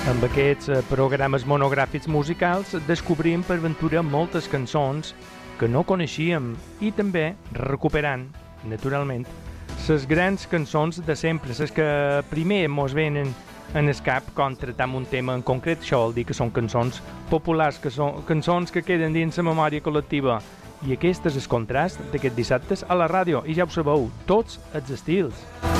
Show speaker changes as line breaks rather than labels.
Amb aquests programes monogràfics musicals descobrim per ventura moltes cançons que no coneixíem i també recuperant, naturalment, les grans cançons de sempre, les que primer mos venen en el cap quan tratam un tema en concret. Això vol dir que són cançons populars, que són cançons que queden dins la memòria col·lectiva. I aquest és el contrast d'aquests dissabtes a la ràdio, i ja ho sabeu, tots els estils.